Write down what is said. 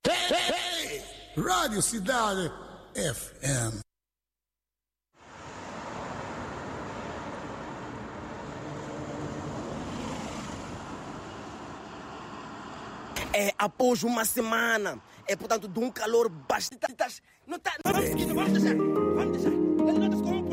Hey, Rádio Cidade FM. É após uma semana. É, portanto, de um calor bastante... Não está... Vamos deixar. Vamos deixar.